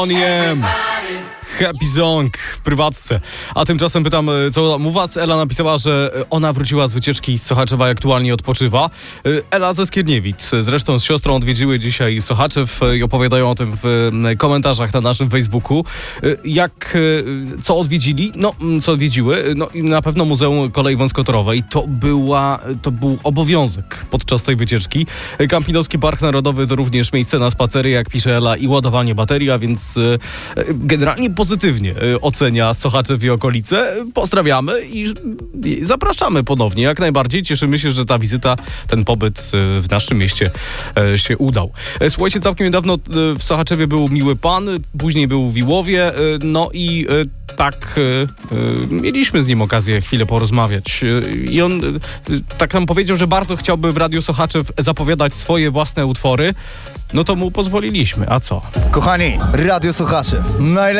Oniem. Happy Song w prywatce. A tymczasem pytam, co tam u was? Ela napisała, że ona wróciła z wycieczki z Sochaczewa i aktualnie odpoczywa. Ela ze Skierniewic. Zresztą z siostrą odwiedziły dzisiaj Sochaczew i opowiadają o tym w komentarzach na naszym Facebooku. Co odwiedzili? Co odwiedziły? I na pewno Muzeum Kolei Wąskotorowej. To był obowiązek podczas tej wycieczki. Kampinoski Park Narodowy to również miejsce na spacery, jak pisze Ela, i ładowanie baterii, a więc generalnie pozytywnie ocenia Sochaczew i okolice. Pozdrawiamy i zapraszamy ponownie. Jak najbardziej cieszymy się, że ta wizyta, ten pobyt w naszym mieście się udał. Słuchajcie, całkiem niedawno w Sochaczewie był miły pan, później był w Iłowie, mieliśmy z nim okazję chwilę porozmawiać. I on tak nam powiedział, że bardzo chciałby w Radiu Sochaczew zapowiadać swoje własne utwory. No to mu pozwoliliśmy. A co? Kochani, Radio Sochaczew.